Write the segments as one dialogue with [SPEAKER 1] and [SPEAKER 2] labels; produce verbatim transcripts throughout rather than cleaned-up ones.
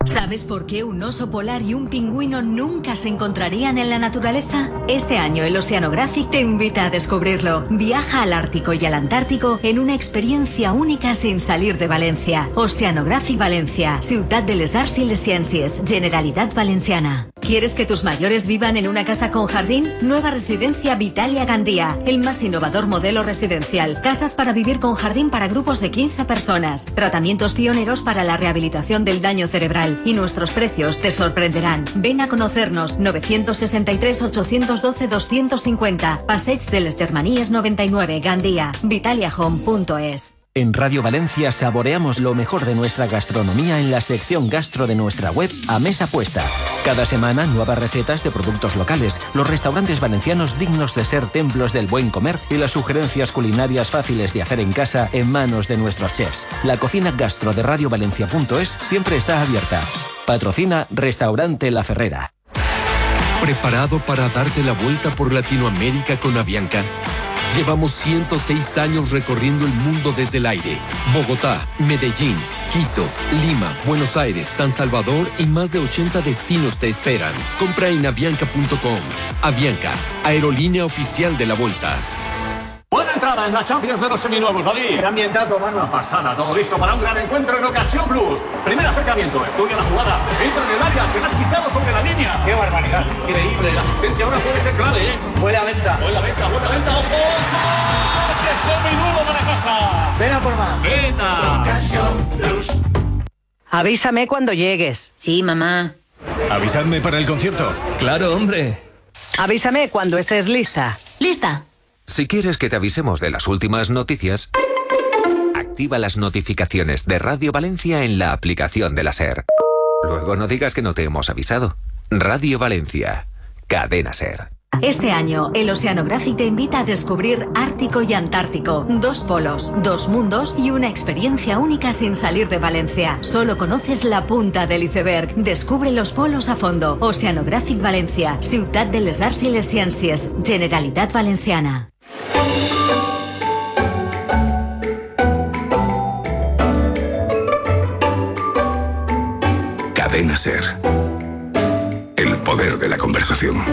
[SPEAKER 1] ¿Sabes por qué un oso polar y un pingüino nunca se encontrarían en la naturaleza? Este año el Oceanographic te invita a descubrirlo. Viaja al Ártico y al Antártico en una experiencia única sin salir de Valencia. Oceanographic Valencia, Ciutat de les Arts i les Ciències, Generalitat Valenciana. ¿Quieres que tus mayores vivan en una casa con jardín? Nueva residencia Vitalia Gandía, el más innovador modelo residencial. Casas para vivir con jardín para grupos de quince personas. Tratamientos pioneros para la rehabilitación del daño cerebral. Y nuestros precios te sorprenderán. Ven a conocernos. novecientos sesenta y tres, ochocientos doce, doscientos cincuenta. Passeig de les Germanies noventa y nueve, Gandía. vitaliahome punto es.
[SPEAKER 2] En Radio Valencia saboreamos lo mejor de nuestra gastronomía en la sección gastro de nuestra web A Mesa Puesta. Cada semana nuevas recetas de productos locales, los restaurantes valencianos dignos de ser templos del buen comer y las sugerencias culinarias fáciles de hacer en casa en manos de nuestros chefs. La cocina gastro de radio valencia punto es siempre está abierta. Patrocina Restaurante La Ferrera.
[SPEAKER 3] ¿Preparado para darte la vuelta por Latinoamérica con Avianca? Llevamos ciento seis años recorriendo el mundo desde el aire. Bogotá, Medellín, Quito, Lima, Buenos Aires, San Salvador y más de ochenta destinos te esperan. Compra en avianca punto com. Avianca, aerolínea oficial de la Volta.
[SPEAKER 4] Buena entrada en la Champions de los seminuevos, David.
[SPEAKER 5] Qué ambientazo, mano.
[SPEAKER 4] Una pasada, todo listo para un gran encuentro en Ocasión Plus. Primer acercamiento, estudia la jugada, entra en el área, se la ha quitado sobre la línea.
[SPEAKER 5] Qué barbaridad.
[SPEAKER 4] Increíble, la asistencia ahora puede ser clave, ¿eh?
[SPEAKER 5] Buena venta.
[SPEAKER 4] Buena venta, buena venta, ojo. ¡Coche seminuevo para casa!
[SPEAKER 5] Ven a por más.
[SPEAKER 4] ¡Venta!
[SPEAKER 5] Ocasión Plus.
[SPEAKER 6] Avísame cuando llegues.
[SPEAKER 7] Sí, mamá.
[SPEAKER 8] Avísadme para el concierto. Claro, hombre.
[SPEAKER 6] Avísame cuando estés lista.
[SPEAKER 7] ¿Lista?
[SPEAKER 9] Si quieres que te avisemos de las últimas noticias, activa las notificaciones de Radio Valencia en la aplicación de la SER. Luego no digas que no te hemos avisado. Radio Valencia, cadena SER.
[SPEAKER 1] Este año, el Oceanographic te invita a descubrir Ártico y Antártico. Dos polos, dos mundos y una experiencia única sin salir de Valencia. Solo conoces la punta del iceberg. Descubre los polos a fondo. Oceanographic Valencia, Ciutat de les Arts i les Ciències, Generalitat Valenciana.
[SPEAKER 3] Cadena SER. El poder de la conversación.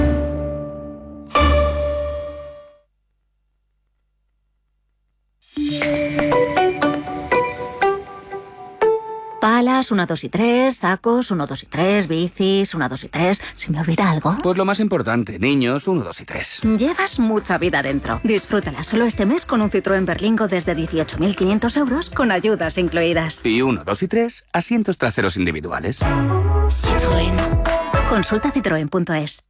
[SPEAKER 7] Palas, una, dos y tres, sacos, uno, dos y tres, bicis, una, dos y tres. ¿Se me olvida algo?
[SPEAKER 10] Pues lo más importante, niños, uno, dos y tres.
[SPEAKER 7] Llevas mucha vida dentro. Disfrútala solo este mes con un Citroën Berlingo desde dieciocho mil quinientos euros con ayudas incluidas.
[SPEAKER 10] Y uno, dos y tres, asientos traseros individuales.
[SPEAKER 7] Citroën. Consulta citroen punto es.